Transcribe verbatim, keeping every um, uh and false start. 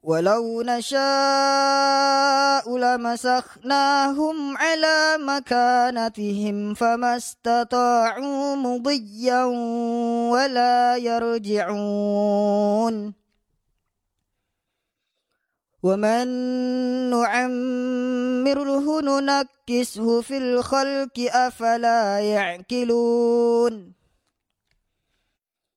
ولو نشاء لمسخناهم على مكانتهم فما استطاعوا مضيا ولا يرجعون ومن نعمره ننكسه في الخلق أفلا يعقلون